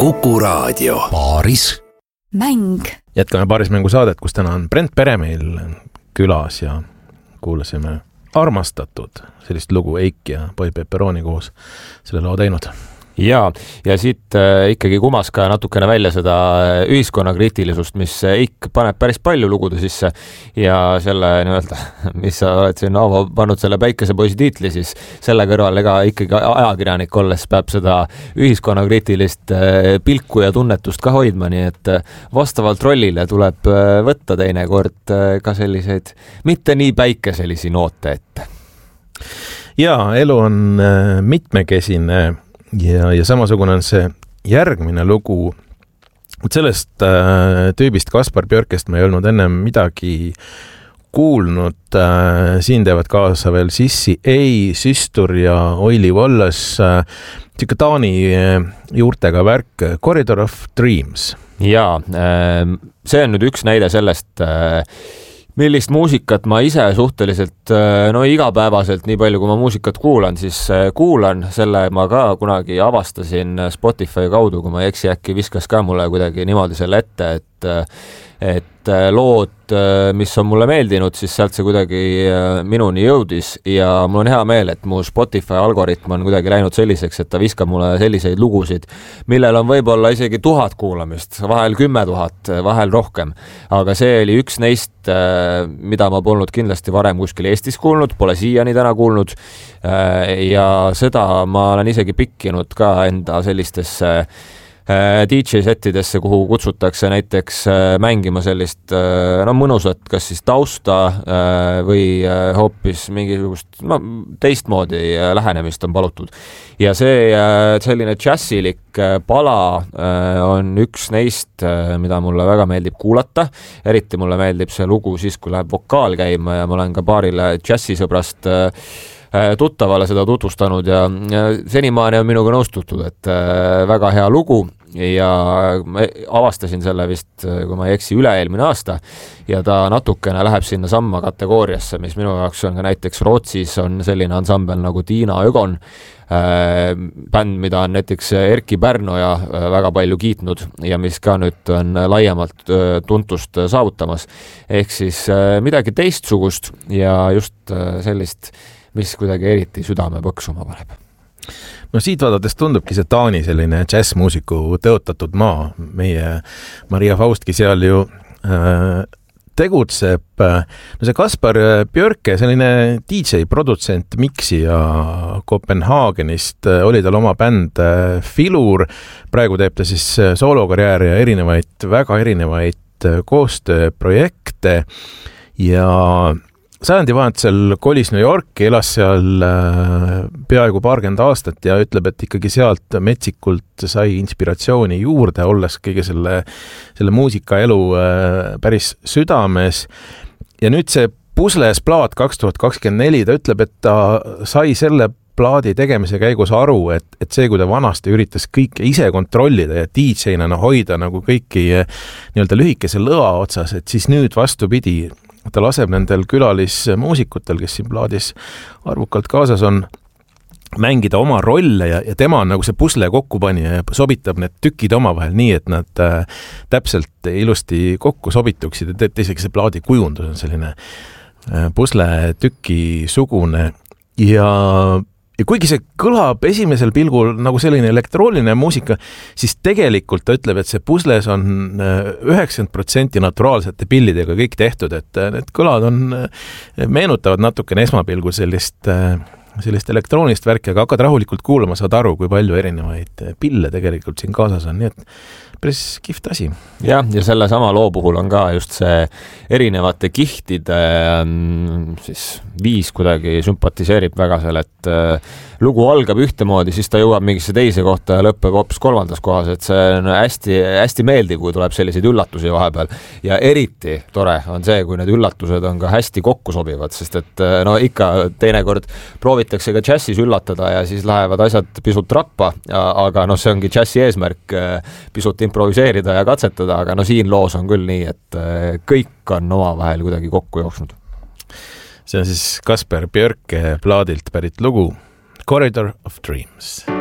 Kuku Raadio. Paaris mäng. Jätkame paarismängu saadet, kus täna on Brent Pere meil külas ja kuulasime Armastatud, sellist lugu Eik ja Boy Pepperoni koos selle loo teinud. Ja siit ikkagi kumas ka natukene välja seda ühiskonnakriitilisust, mis Eik paneb päris palju lugude sisse ja selle nii-öelda, mis sa oled siin pannud selle Päikesepoisi tiitli, siis selle kõrval ega ikkagi ajakirjanik olles peab seda ühiskonnakriitilist pilku ja tunnetust ka hoidma, nii et vastavalt rollile tuleb võtta teinekord ka selliseid mitte nii päikeselisi noote ette. Ja elu on mitmekesine ja samasugune on see järgmine lugu. Sellest tüübist Kaspar Björkest ma ei olnud ennem midagi kuulnud. Siin teevad kaasa veel Sissi A, Systur ja Oili Wallace. Siuke Taani juurtega värk Corridor of Dreams. Ja see on nüüd üks näide sellest, millist muusikat ma ise suhteliselt igapäevaselt, nii palju kui ma muusikat kuulan, siis kuulan. Selle ma ka kunagi avastasin Spotify kaudu, kui ma ei eksi, äkki viskas ka mulle kuidagi niimoodi selle ette, et lood, mis on mulle meeldinud, siis sealt see kuidagi minuni jõudis ja mul on hea meel, et mu Spotify algoritm on kuidagi läinud selliseks, et ta viskab mulle selliseid lugusid, millel on võib-olla isegi 1000 kuulamist, vahel 10 000, vahel rohkem. Aga see oli üks neist, mida ma polnud kindlasti varem kuskil Eestis kuulnud, pole siiani täna kuulnud ja seda ma olen isegi pikkinud ka enda sellistesse DJ-settidesse, kuhu kutsutakse näiteks mängima sellist mõnusat, kas siis tausta või hoopis mingisugust teistmoodi lähenemist on palutud. Ja see selline džässilik pala on üks neist, mida mulle väga meeldib kuulata. Eriti mulle meeldib see lugu siis, kui läheb vokaal käima ja ma olen ka paarile džässisõbrast tuttavale seda tutvustanud ja senimaani on minuga nõustutud, et väga hea lugu ja avastasin selle vist, kui ma ei eksi, üle-eelmine aasta ja ta natukene läheb sinna samma kategooriasse, mis minu jaoks on ka näiteks Rootsis on selline ansambel nagu Tiina Ögon, bänd, mida on näiteks Erki Pärnoja väga palju kiitnud ja mis ka nüüd on laiemalt tuntust saavutamas. Ehk siis midagi teistsugust ja just sellist, mis kuidagi eriti südame põksuma paneb. No siit vaadates tundubki see Taani selline džässmuusiku tõotatud maa. Meie Maria Faustki seal ju tegutseb. No see Kaspar Björke, selline DJ, produtsent, miksija Kopenhaagenist, oli tal oma bänd Filur. Praegu teeb ta siis soolokarjääri ja väga erinevaid koostööprojekte ja sajandivahetusel kolis New Yorki, elas seal peaaegu 20 aastat ja ütleb, et ikkagi sealt metsikult sai inspiratsiooni juurde, olles kõige selle muusikaelu päris südames. Ja nüüd see Pusles plaat 2024, ta ütleb, et ta sai selle plaadi tegemise käigus aru, et see, kui ta vanasti üritas kõike ise kontrollida ja DJ-na hoida nagu kõiki nii-öelda lühikese lõa otsas, et siis nüüd vastupidi, ta laseb nendel külalismuusikutel, kes siin plaadis arvukalt kaasas on, mängida oma rolle ja tema on nagu see pusle kokkupanija ja sobitab need tükid omavahel nii, et nad täpselt ilusti kokku sobituksid ja isegi see plaadi kujundus on selline pusle tüki sugune ja kuigi see kõlab esimesel pilgul nagu selline elektrooniline muusika, siis tegelikult ta ütleb, et see pusles on 90% naturaalsete pillidega kõik tehtud, et need kõlad meenutavad natukene esmapilgul sellist elektroonilist värki, aga hakkad rahulikult kuulama, saad aru, kui palju erinevaid pille tegelikult siin kaasas on, nii et päris kihvt asi. Ja selle sama loo puhul on ka just see erinevate kihtide siis viis kuidagi sümpatiseerib väga selle, et lugu algab ühtemoodi, siis ta jõuab mingisse teise kohta ja lõppeb hoopis kolmandas kohas, et see on hästi, hästi meeldiv, kui tuleb selliseid üllatusi vahepeal ja eriti tore on see, kui need üllatused on ka hästi kokku sobivad, sest et ikka teinekord proovitakse ka džässis üllatada ja siis lähevad asjad pisut rappa, aga see ongi džässi eesmärk pisut improviseerida ja katsetada, aga siin loos on küll nii, et kõik on omavahel kuidagi kokku jooksnud. See on siis Kaspar Björke plaadilt pärit lugu Corridor of Dreams.